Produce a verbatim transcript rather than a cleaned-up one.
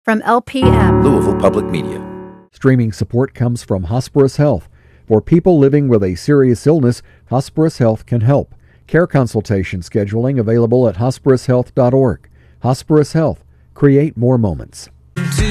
From L P M, Louisville Public Media. Streaming support comes from Hosperis Health. For people living with a serious illness, Hosperis Health can help. Care consultation scheduling available at hosperis health dot org. Hosperis Health. Create more moments.